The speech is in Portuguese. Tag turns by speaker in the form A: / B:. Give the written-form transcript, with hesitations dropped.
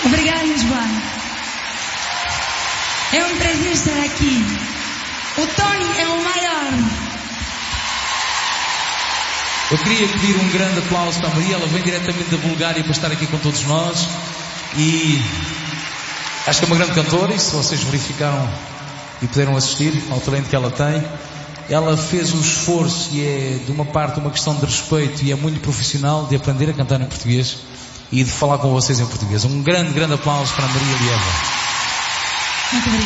A: Obrigada, Lisboa. É um prazer estar aqui. O Tony é o maior.
B: Eu queria pedir um grande aplauso para a Maria. Ela vem diretamente da Bulgária para estar aqui com todos nós. E acho que é uma grande cantora. E se vocês verificaram e puderam assistir ao talento que ela tem, ela fez o esforço, e é de uma parte uma questão de respeito, e é muito profissional, de aprender a cantar em português e de falar com vocês em português. Um grande aplauso para a Maria Lieva.
A: Muito obrigada.